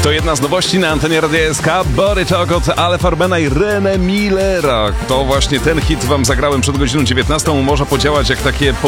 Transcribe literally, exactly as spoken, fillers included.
To jedna z nowości na antenie Radia S K. Body Talk od Ale Farmana i René Millera. To właśnie ten hit wam zagrałem przed godziną dziewiętnastą. Może podziałać jak takie